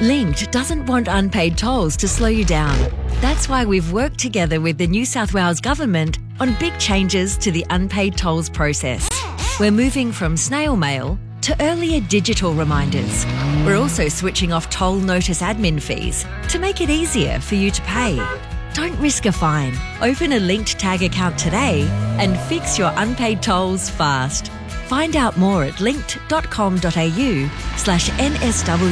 Linked doesn't want unpaid tolls to slow you down. That's why we've worked together with the New South Wales Government on big changes to the unpaid tolls process. We're moving from snail mail to earlier digital reminders. We're also switching off toll notice admin fees to make it easier for you to pay. Don't risk a fine. Open a Linked Tag account today and fix your unpaid tolls fast. Find out more at linked.com.au/NSW